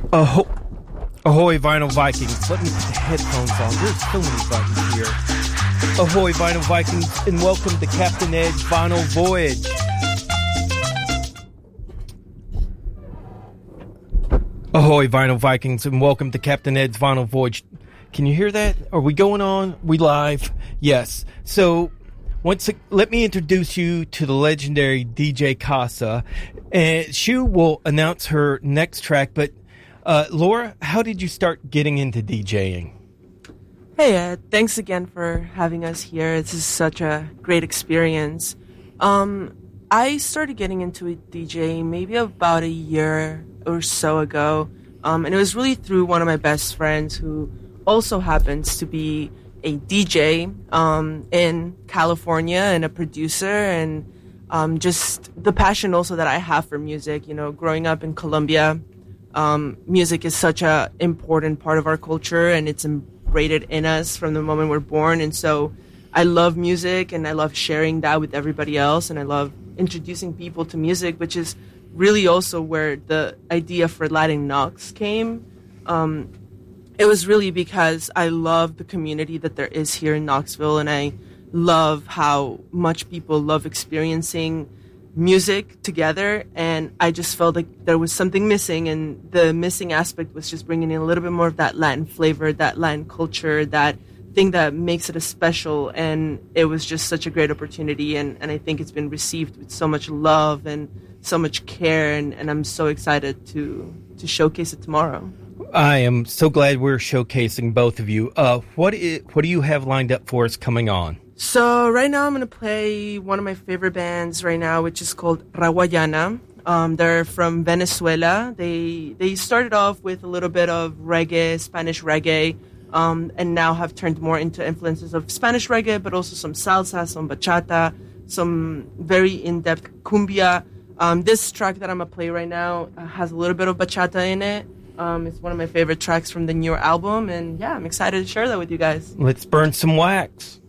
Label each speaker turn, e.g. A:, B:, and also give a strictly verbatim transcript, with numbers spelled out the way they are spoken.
A: Aho- Ahoy, Vinyl Vikings. Let me put the headphones on. There's so many buttons here. Ahoy, Vinyl Vikings, and welcome to Captain Ed's Vinyl Voyage. Ahoy, Vinyl Vikings, and welcome to Captain Ed's Vinyl Voyage. Can you hear that? Are we going on? We live? Yes. So, once let me introduce you to the legendary D J Casa. And she will announce her next track, but uh, Laura, how did you start getting into DJing?
B: Hey, Ed. Thanks again for having us here. This is such a great experience. Um, I started getting into DJing maybe about a year or so ago, um, and it was really through one of my best friends who also happens to be a D J um, in California and a producer, and um, just the passion also that I have for music. You know, growing up in Colombia, um, music is such a important part of our culture, and it's ingrained in us from the moment we're born. And so I love music, and I love sharing that with everybody else, and I love introducing people to music, which is really also where the idea for Latin Knocks came. Um, it was really because I love the community that there is here in Knoxville, and I love how much people love experiencing music together, and I just felt like there was something missing, and the missing aspect was just bringing in a little bit more of that Latin flavor, that Latin culture, that thing that makes it a special. And it was just such a great opportunity, and, and I think it's been received with so much love and so much care, and, and I'm so excited to to showcase it tomorrow.
A: I am so glad we're showcasing both of you. Uh, what is, what do you have lined up for us coming on?
B: So right now I'm going to play one of my favorite bands right now, which is called Rawayana. Um, they're from Venezuela. They they started off with a little bit of reggae, Spanish reggae, um, and now have turned more into influences of Spanish reggae, but also some salsa, some bachata, some very in-depth cumbia. Um, this track that I'm going to play right now uh, has a little bit of bachata in it. Um, it's one of my favorite tracks from the newer album, and yeah, I'm excited to share that with you guys.
A: Let's burn some wax.